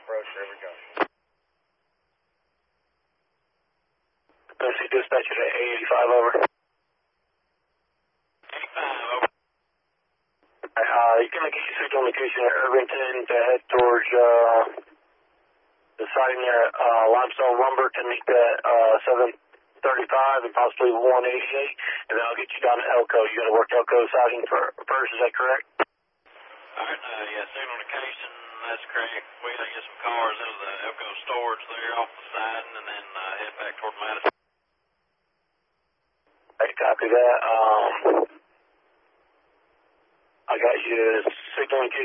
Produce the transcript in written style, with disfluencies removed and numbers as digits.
approach, here we go. Tennessee dispatcher to A85, over. 85, over. You can get your signal location at Irvington to head towards the sighting there at Limestone Lumber to meet that 735 and possibly 188, and then I'll get you down to Elko. You got to work Elko sighting first, is that correct? Alright, yeah, signal location, that's correct. We gotta get some cars out of the Elko storage there off the siding and then head back toward Madison. Hey, copy that. I got you signal location.